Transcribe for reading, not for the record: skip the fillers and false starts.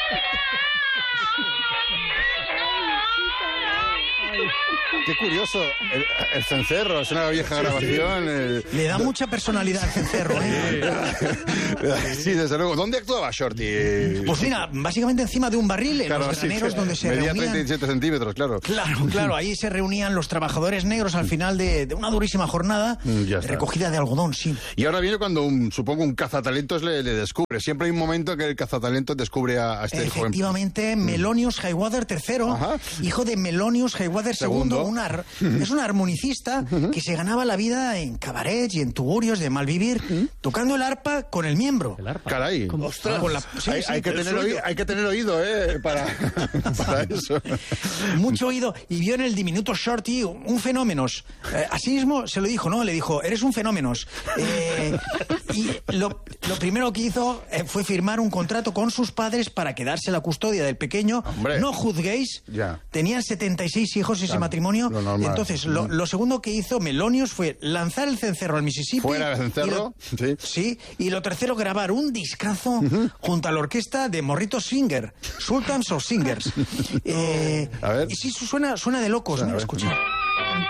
Qué curioso, el cencerro, es una vieja grabación. Le da mucha personalidad al cencerro, ¿eh? Sí, desde luego. ¿Dónde actuaba Shorty? Pues mira, básicamente encima de un barril, en los graneros donde se medía reunían... 37 centímetros, claro. Claro, ahí se reunían los trabajadores negros al final de una durísima jornada, recogida de algodón, sí. Y ahora viene cuando, supongo, un cazatalentos le descubre. Siempre hay un momento que el cazatalentos descubre a este joven. Efectivamente, Melonius Highwater III, hijo de Melonius Highwater II, es un armonicista que se ganaba la vida en cabarets y en tugurios de malvivir, tocando el arpa con el miembro. Caray. Ostras, hay que tener oído, para eso. Mucho oído. Y vio en el diminuto Shorty un fenómeno. Así mismo se lo dijo, ¿no? Le dijo, eres un fenómeno. Y lo primero que hizo fue firmar un contrato con sus padres para quedarse la custodia del pequeño. Hombre. No juzguéis. Ya. Tenían 76 hijos ese matrimonio. Entonces, lo segundo que hizo Melonius fue lanzar el cencerro al Mississippi. ¿Fuera el cencerro? Sí. Y lo tercero, grabar un discazo junto a la orquesta de Morrito Singer, Sultans of Singers. A ver. Y sí, suena de locos, ¿no? Escucha.